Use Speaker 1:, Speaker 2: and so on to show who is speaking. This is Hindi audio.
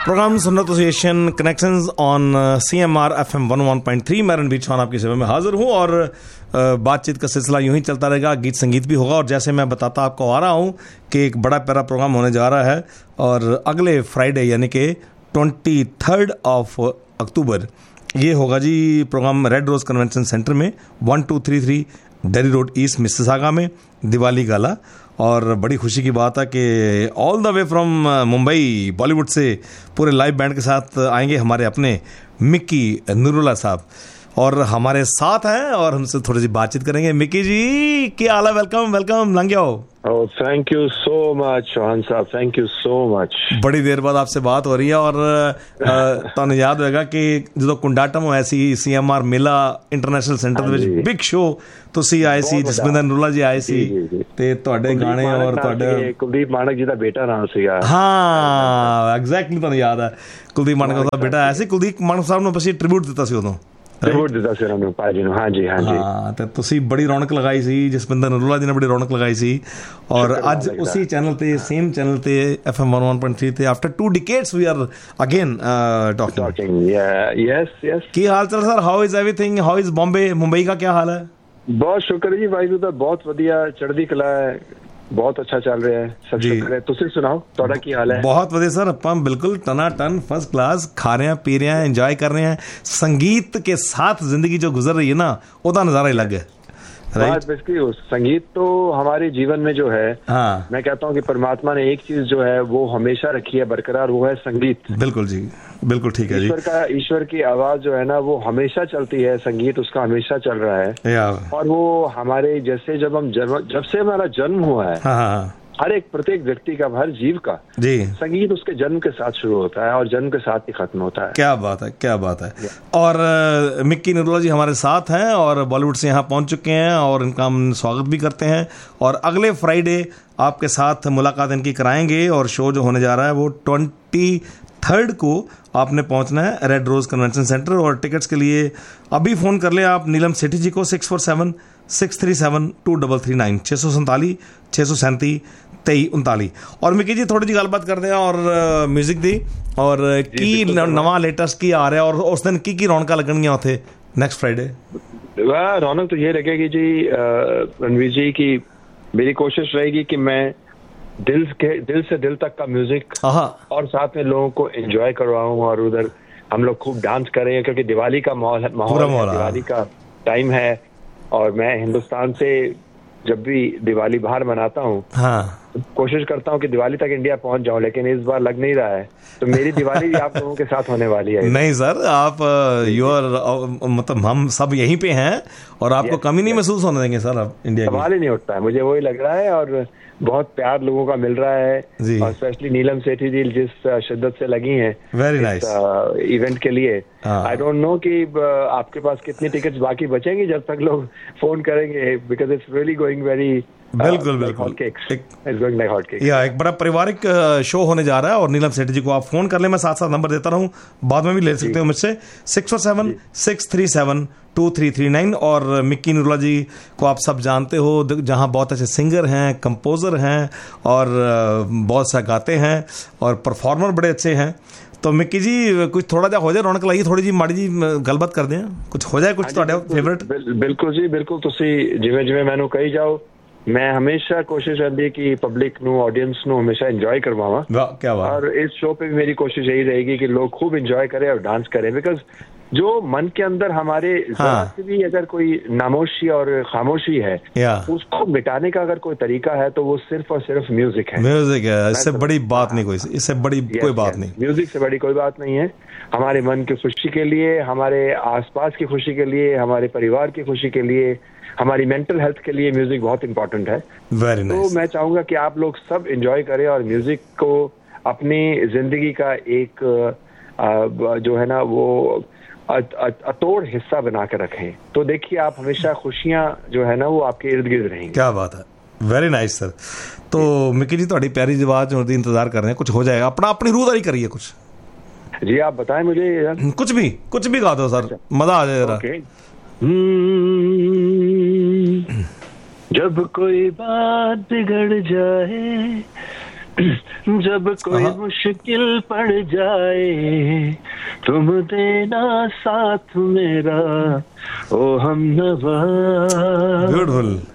Speaker 1: प्रोग्राम सुन्नत association connections on CMR FM 101.3 मैं रणबीर चौहान आपकी सेवा में हाजिर हूँ और बातचीत का सिलसिला यूं ही चलता रहेगा, गीत संगीत भी होगा। और जैसे मैं बताता आपको आ रहा हूँ कि एक बड़ा प्यारा प्रोग्राम होने जा रहा है और अगले फ्राइडे यानी कि 23 अक्टूबर ये होगा जी programme red rose convention centre में 1233 डेरी रोड ईस्ट मिसिसागा में दिवाली गाला। और बड़ी खुशी की बात है कि all the way from Mumbai Bollywood से पूरे लाइव बैंड के साथ आएंगे हमारे अपने मिक्की नूरुल्लाह साहब और हमारे साथ हैं और हमसे थोड़ी सी बातचीत करेंगे। मिक्की जी क्या हाल है? Welcome welcome लंग्याओ।
Speaker 2: Oh, thank you so much, Chauhan साहब, thank you so much।
Speaker 1: बड़ी देर बाद आपसे बात हो रही है और ਤੁਹਾਨੂੰ याद होगा कि ਜਦੋਂ ਕੁੰਡਾਟਮ ਹੋਇਆ ਸੀ CMR ਮੇਲਾ ਇੰਟਰਨੈਸ਼ਨਲ ਸੈਂਟਰ ਦੇ ਵਿੱਚ ਬਿਗ ਸ਼ੋ ਤੁਸੀਂ ਆਏ ਸੀ, ਜਸਵਿੰਦਰ ਨੂਰਲਾ ਜੀ ਆਏ ਸੀ ਤੇ ਤੁਹਾਡੇ ਗਾਣੇ ਔਰ ਤੁਹਾਡੇ
Speaker 2: ਕੁਲਦੀਪ ਮਾਨਕ ਜੀ ਦਾ ਬੇਟਾ ਨਾਮ ਸੀਗਾ।
Speaker 1: ਹਾਂ ਐਗਜ਼ੈਕਟਲੀ ਤੁਹਾਨੂੰ ਯਾਦ ਹੈ, ਕੁਲਦੀਪ ਮਾਨਕ ਦਾ ਬੇਟਾ ਆਇਆ ਸੀ। ਕੁਲਦੀਪ ਮਾਨਕ ਸਾਹਿਬ ਨੂੰ ਅਸੀਂ ਟ੍ਰਿਬਿਊਟ ਦਿੱਤਾ ਸੀ ਉਦੋਂ। ਤੇ ਤੁਸੀਂ ਬੜੀ ਰੌਣਕ ਲਗਾਈ ਸੀ, ਜਸਵਿੰਦਰ ਨੂਰਲਾ ਜੀ ਨੇ ਬੜੀ ਰੌਣਕ ਲਗਾਈ ਸੀ। ਔਰ ਅੱਜ ਉਸੇ ਚੈਨਲ ਤੇ ਸੇਮ ਚੈਨਲ ਤੇ FM 101.3 ਤੇ after 2 decades we are again talking।
Speaker 2: yes।
Speaker 1: ਕੀ ਹਾਲ ਚਾਲ sir? How is everything? How is Bombay? Mumbai ਦਾ ਕੀ ਹਾਲ ਹੈ?
Speaker 2: ਬਹੁਤ ਸ਼ੁਕਰ ਜੀ ਵਾਹਿਗੁਰੂ ਦਾ, ਬਹੁਤ ਵਧੀਆ, ਚੜ੍ਹਦੀ ਕਲਾ ਹੈ, ਬਹੁਤ ਅੱਛਾ ਚੱਲ ਰਿਹਾ ਹੈ, ਸਭ ਸ਼ੁਕਰ ਹੈ। ਤੁਸੀਂ ਸੁਣਾਓ ਤੁਹਾਡਾ ਕੀ ਹਾਲ ਹੈ?
Speaker 1: ਬਹੁਤ ਵਧੀਆ ਸਰ, ਆਪਾਂ ਬਿल्कुल टना टन फर्स्ट क्लास खा रहे हैं, पी रहे हैं, एंजॉय कर रहे हैं। संगीत के साथ जिंदगी जो गुजर रही है ना, उसका नजारा ही अलग है।
Speaker 2: संगीत तो हमारे जीवन में जो है,
Speaker 1: हाँ,
Speaker 2: मैं कहता हूँ कि परमात्मा ने एक चीज जो है वो हमेशा रखी है बरकरार, वो है संगीत।
Speaker 1: बिल्कुल जी, बिल्कुल ठीक है जी।
Speaker 2: ईश्वर की आवाज जो है ना वो हमेशा चलती है, संगीत उसका हमेशा चल रहा है। और वो हमारे जैसे जब से हमारा जन्म हुआ है,
Speaker 1: हाँ,
Speaker 2: हर एक प्रत्येक व्यक्ति का, हर जीव का
Speaker 1: जी
Speaker 2: संगीत उसके जन्म के साथ शुरू होता है और जन्म के साथ ही खत्म होता है।
Speaker 1: क्या बात है, क्या बात है। और मिक्की नूरुल्लाह जी हमारे साथ हैं और बॉलीवुड से यहाँ पहुँच चुके हैं और इनका हम स्वागत भी करते हैं। और अगले फ्राइडे आपके साथ मुलाकात इनकी कराएंगे और शो जो होने जा रहा है वो 23 को आपने पहुंचना है रेड रोज कन्वेंशन सेंटर। और टिकट्स के लिए अभी फ़ोन कर लें आप नीलम सेठी जी को 6476372339 647 637 2339। और मिक्की जी थोड़ी जी गलबात करते हैं और म्यूजिक दी और की नवा लेटेस्ट की आ रहा है और उस दिन की रौनक लगनियां उथे नेक्स्ट फ्राइडे?
Speaker 2: रौनक तो ये लगेगी जी रणवीर जी की मेरी कोशिश रहेगी कि मैं दिल से दिल तक का म्यूजिक और साथ में लोगों को एंजॉय करवाऊं और उधर हम लोग खूब डांस करें क्योंकि दिवाली का माहौल है, दिवाली का टाइम है। और मैं हिंदुस्तान से जब भी दिवाली बाहर मनाता हूँ, हाँ, कोशिश करता हूँ कि दिवाली तक इंडिया पहुंच जाऊं, लेकिन इस बार लग नहीं रहा है। तो मेरी दिवाली भी आप लोगों के साथ होने वाली है।
Speaker 1: नहीं सर, आप मतलब हम सब यहीं पे हैं और आपको कमी नहीं महसूस होने देंगे सर। आप इंडिया
Speaker 2: सवाल ही नहीं उठता है, मुझे वही लग रहा है। और बहुत प्यार लोगों का मिल रहा है और स्पेशली नीलम सेठी जी जिस शिद्दत से लगी हैं
Speaker 1: वेरी नाइस
Speaker 2: इवेंट के लिए। आई डोंट नो कि आपके पास कितनी टिकट्स बाकी बचेंगी जब तक लोग फोन करेंगे, because it's really going very
Speaker 1: बिल्कुल एक बड़ा पारिवारिक शो होने जा रहा है। और नीलम सेठी जी को आप फोन कर ले, मैं साथ साथ नंबर देता रहूं, बाद में भी ले सकते हो मुझसे 6476372339। और मिक्की नूरुल्लाह जी को आप सब जानते हो, जहां बहुत अच्छे सिंगर हैं, कंपोजर हैं और बहुत सा गाते हैं और परफॉर्मर बड़े अच्छे हैं। तो मिक्की जी कुछ थोड़ा जा हो जाए रौनक लाइए, थोड़ी जी माड़ी जी गलबात कर दें, कुछ हो जाए कुछ ਤੁਹਾਡੇ फेवरेट।
Speaker 2: बिल्कुल जी बिल्कुल, ਤੁਸੀਂ ਜਿਵੇਂ ਮੈਨੂੰ ਕਹੀ ਜਾਓ, मैं हमेशा कोशिश रहती है कि पब्लिक नु ऑडियंस नु हमेशा एंजॉय करवावा।
Speaker 1: क्या बात।
Speaker 2: और इस शो पे भी मेरी कोशिश यही रहेगी कि लोग खूब एंजॉय करें और डांस करें, बिकॉज जो मन के अंदर हमारे से भी अगर कोई नामोशी और खामोशी है, उसको मिटाने का अगर कोई तरीका है तो वो सिर्फ और सिर्फ म्यूजिक है।
Speaker 1: म्यूजिक है, इससे बड़ी बात नहीं कोई, इससे बड़ी कोई बात नहीं,
Speaker 2: म्यूजिक से बड़ी कोई बात नहीं है। हमारे मन की खुशी के लिए, हमारे आसपास की खुशी के लिए, हमारे परिवार की खुशी के लिए, हमारी मेंटल हेल्थ के लिए म्यूजिक बहुत इंपॉर्टेंट है।
Speaker 1: Very nice.
Speaker 2: तो मैं चाहूंगा कि आप लोग सब एंजॉय करें और म्यूजिक को अपनी जिंदगी का एक जो है ना वो अतोड़ हिस्सा बना कर रखें। तो देखिए आप हमेशा खुशियां जो है ना वो आपके इर्द गिर्द रहेंगी।
Speaker 1: क्या बात है, वेरी नाइस सर। तो मिक्की जी थोड़ी प्यारी आवाज होती, इंतजार कर रहे हैं, कुछ हो जाएगा, अपनी रूदारी करिए कुछ।
Speaker 2: जी आप बताएं मुझे यार।
Speaker 1: कुछ भी गा दो सर, मजा आ जाए जरा।
Speaker 2: जब कोई बात बिगड़ जाए जब कोई मुश्किल पड़ जाए तुम देना साथ मेरा, ओ हमनवा।
Speaker 1: ब्यूटीफुल।